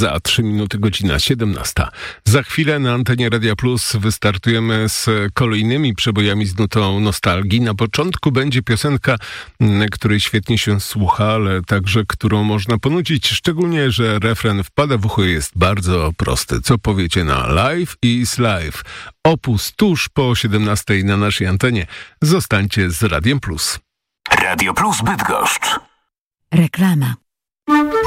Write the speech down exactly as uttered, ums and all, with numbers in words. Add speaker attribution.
Speaker 1: Za trzy minuty godzina siedemnasta. Za chwilę na antenie Radia Plus wystartujemy z kolejnymi przebojami z nutą nostalgii. Na początku będzie piosenka, której świetnie się słucha, ale także którą można ponudzić, szczególnie, że refren wpada w ucho, jest bardzo prosty. Co powiecie na Life is Life? Opus tuż po siedemnastej na naszej antenie. Zostańcie z Radiem Plus.
Speaker 2: Radio Plus Bydgoszcz.
Speaker 3: Reklama.